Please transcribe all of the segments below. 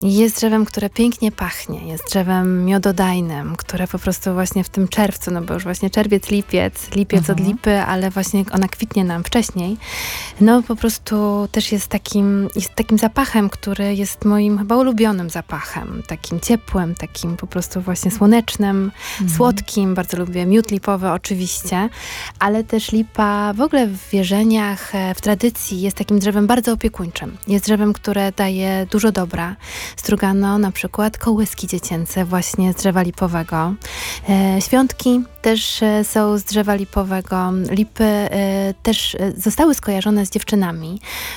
Jest drzewem, które pięknie pachnie, jest drzewem miododajnym, które po prostu właśnie w tym czerwcu, no bo już właśnie czerwiec, lipiec od lipy, ale właśnie ona kwitnie nam wcześniej, no po prostu też jest takim zapachem, który jest moim chyba ulubionym zapachem, takim ciepłym, takim po prostu właśnie słonecznym, słodkim, bardzo lubię miód lipowy oczywiście, ale też lipa w ogóle w wierzeniach, w tradycji jest takim drzewem bardzo opiekuńczym. Jest drzewem, które daje dużo dobra. Strugano na przykład kołyski dziecięce właśnie z drzewa lipowego. Świątki też są z drzewa lipowego. Lipy też zostały skojarzone z dziewczynami.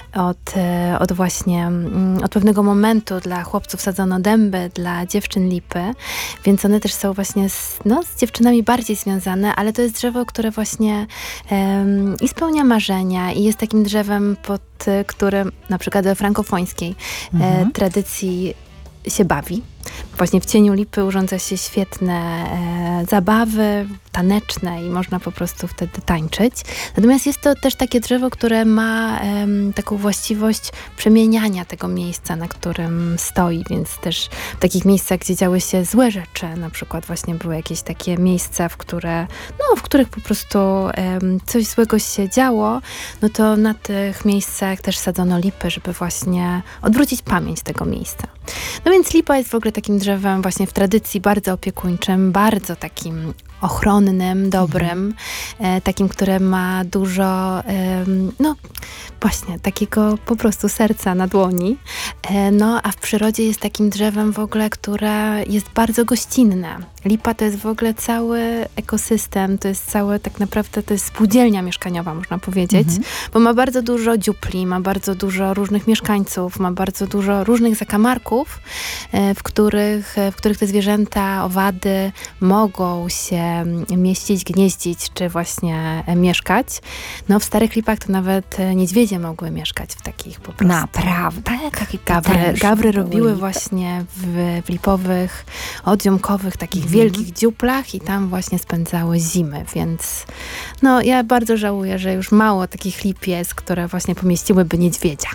Od pewnego momentu dla chłopców sadzono dęby, dla dziewczyn lipy, więc one też są właśnie z dziewczynami bardziej związane, ale to jest drzewo, które właśnie i spełnia marzenia i jest takim drzewem, pod którym na przykład we frankofońskiej tradycji się bawi. Właśnie w cieniu lipy urządza się świetne zabawy taneczne i można po prostu wtedy tańczyć. Natomiast jest to też takie drzewo, które ma taką właściwość przemieniania tego miejsca, na którym stoi, więc też w takich miejscach, gdzie działy się złe rzeczy, na przykład właśnie były jakieś takie miejsca, w których po prostu coś złego się działo, no to na tych miejscach też sadzono lipy, żeby właśnie odwrócić pamięć tego miejsca. No więc lipa jest w ogóle takim drzewem właśnie w tradycji bardzo opiekuńczym, bardzo takim ochronnym, dobrym, takim, które ma dużo, właśnie takiego po prostu serca na dłoni. A w przyrodzie jest takim drzewem w ogóle, które jest bardzo gościnne. Lipa to jest w ogóle cały ekosystem, to jest tak naprawdę to jest spółdzielnia mieszkaniowa, można powiedzieć, bo ma bardzo dużo dziupli, ma bardzo dużo różnych mieszkańców, ma bardzo dużo różnych zakamarków, w których te zwierzęta, owady mogą się mieścić, gnieździć, czy właśnie mieszkać. No w starych lipach to nawet niedźwiedzie mogły mieszkać w takich po prostu. Naprawdę? Gawry robiły właśnie w lipowych, odziomkowych, takich wielkich dziuplach i tam właśnie spędzały zimy, więc ja bardzo żałuję, że już mało takich lip jest, które właśnie pomieściłyby niedźwiedzia.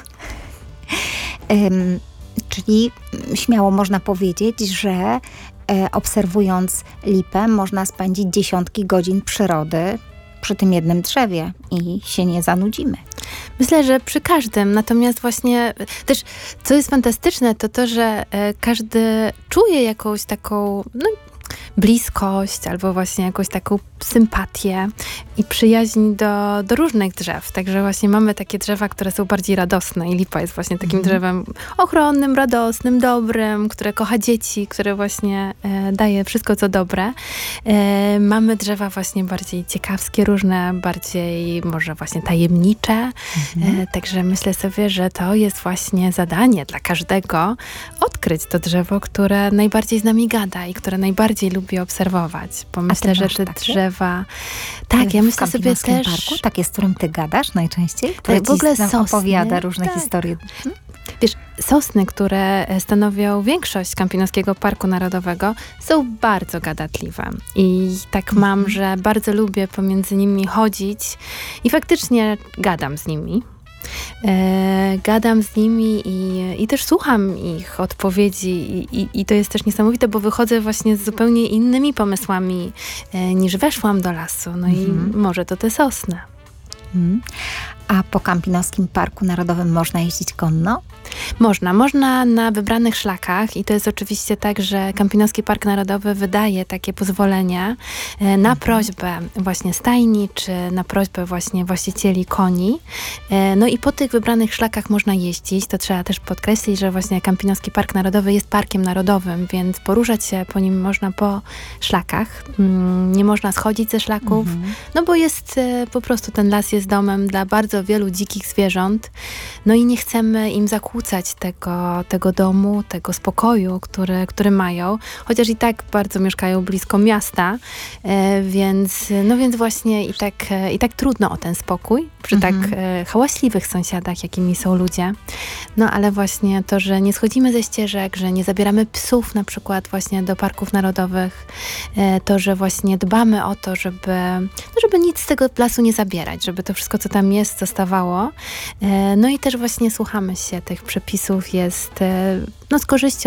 Czyli śmiało można powiedzieć, że obserwując lipę można spędzić dziesiątki godzin przyrody przy tym jednym drzewie i się nie zanudzimy. Myślę, że przy każdym, natomiast właśnie też, co jest fantastyczne, to, że każdy czuje jakąś taką bliskość albo właśnie jakąś taką sympatię i przyjaźń do różnych drzew. Także właśnie mamy takie drzewa, które są bardziej radosne i lipa jest właśnie takim drzewem ochronnym, radosnym, dobrym, które kocha dzieci, które właśnie daje wszystko, co dobre. Mamy drzewa właśnie bardziej ciekawskie, różne, bardziej może właśnie tajemnicze. Także myślę sobie, że to jest właśnie zadanie dla każdego odkryć to drzewo, które najbardziej z nami gada i które najbardziej lubi obserwować. Bo myślę, że te drzewa... Tak, ja myślę sobie też... parku? Takie, z którym ty gadasz najczęściej? Które w ogóle sosny opowiada różne historie. Wiesz, sosny, które stanowią większość Kampinoskiego Parku Narodowego, są bardzo gadatliwe. I tak mam, że bardzo lubię pomiędzy nimi chodzić i faktycznie gadam z nimi. Gadam z nimi i też słucham ich odpowiedzi i to jest też niesamowite, bo wychodzę właśnie z zupełnie innymi pomysłami niż weszłam do lasu. No i może to te sosny. A po Kampinoskim Parku Narodowym można jeździć konno? Można na wybranych szlakach i to jest oczywiście tak, że Kampinoski Park Narodowy wydaje takie pozwolenia na prośbę właśnie stajni, czy na prośbę właśnie właścicieli koni. No i po tych wybranych szlakach można jeździć. To trzeba też podkreślić, że właśnie Kampinoski Park Narodowy jest parkiem narodowym, więc poruszać się po nim można po szlakach. Nie można schodzić ze szlaków, no bo jest po prostu ten las jest domem dla bardzo wielu dzikich zwierząt. No i nie chcemy im zakłócać tego domu, tego spokoju, który mają, chociaż i tak bardzo mieszkają blisko miasta, więc właśnie i tak trudno o ten spokój przy tak hałaśliwych sąsiadach, jakimi są ludzie. No ale właśnie to, że nie schodzimy ze ścieżek, że nie zabieramy psów na przykład właśnie do parków narodowych, to, że właśnie dbamy o to, żeby nic z tego lasu nie zabierać, żeby to wszystko, co tam jest, zostawało. No i też właśnie słuchamy się tych przepisów, jest z korzyścią